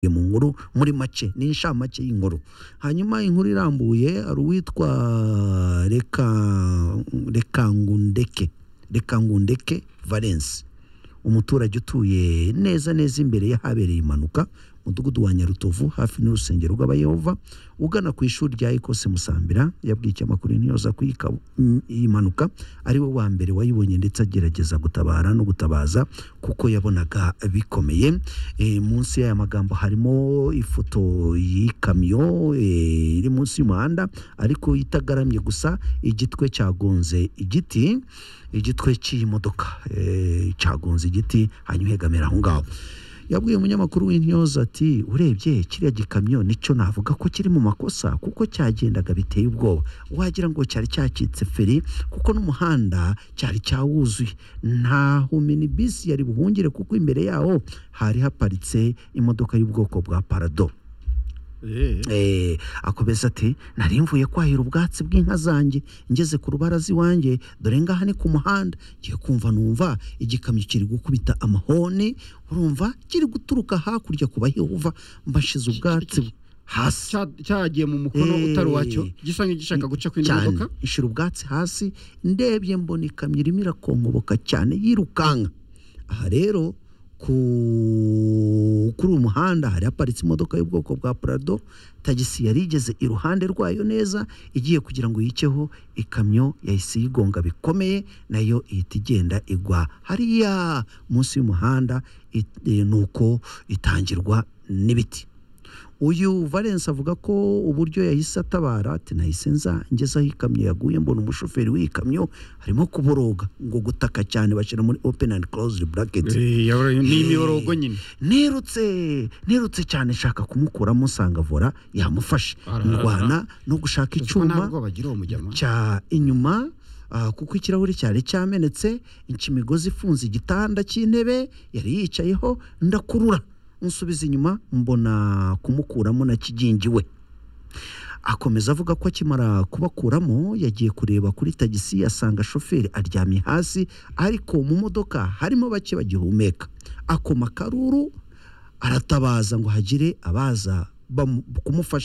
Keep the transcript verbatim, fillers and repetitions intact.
mu nkuru muri make ni inshamake y'inkuru. Hanyuma inkuru irambuye ari uwitwa reka rekangundeke rekangundeke Valence, umuturage utuye neza neza imbere y'ahabereye impanuka mudugudu wa Nyarutovu hafi n'urusengero rw'abayehova ugana ku ishuri rya Ikose Musambira. Yabwiye amakuru ntiyoza kwika impanuka ari we wa mbere wayibonye ndetse agerageza gutabara no gutabaza kuko yabonaga bikomeye. E, munsi y'aya magambo harimo ifoto y'ikamyo e, iri munsi y'umuhanda ariko itagaramye gusa igitwe cyagonze igiti igitwe cy'imodoka e, cyagonze igiti hanyuma hegamira aho ngaho. Yabwiye umunyamakuru w'Intyoza ati urebye kiriya gikamyo nico navuga ko kiri mu makosa kuko cyagendaga biteye ubwoba wagira ngo cyari cyacitse feri kuko n'umuhanda cyari cyawuzuye ntaho minibus yari buhungire kuko imbere yaho hari haparitse imodoka y'ubwoko bwa Parado. Eh eh akobeza ati nari mvuye kwahira ubwatsi bw'inka zanjye ngeze ku rubarazi wanjye dore ngaha ni ku muhanda ngiye kumva numva igikamyo kiri gukubita amahoni urumva kiri guturuka hakurya kuba Yehova mbashize ubwatsi hasi cyagiye mu mukono utari wacyo gisange gishaka guca kw'imodoka ishira ubwatsi hasi ndebye mbona ikamyo irimo irakongoboka cyane yirukanka. Aha rero ku kuri umuhanda hari aparitse imodoka y'ubwoko bwa Prado, tagisi yarigeze iruhande rwayo neza igiye kugira ngo yiceho ikamyo yahise yigonga bikomeye nayo ihita igenda igwa hariya munsi y'umuhanda e, nuko itangirwa n'ibiti. Uyu Valence avuga ko uburyo yahise atabara ati nahise nza ngezaho ikamyo yaguye mbona umushoferi w'ikamyo harimo kuboroga ngo gutaka cyane bashira muri open and closed bracket. Ni imiborogo nyine nirutse nirutse cyane shaka kumukuramo sanga vora yamufashe ndwana no gushaka icyuma cya inyuma Uh, kuko ikirahuri cyari cyamenetse inchimigozi ifunze igitanda cy'intebe yari yicayeho ndakurura nsubiza inyuma mbona kumukuramo na kigingiwe. Akomeza avuga ko akimara kubakuramo yagiye kureba kuri tagisi asanga shoferi aryamye hasi ariko mu modoka harimo bake bagihumeka. Akoma karuru aratabaza ngo hagire abaza kumufasha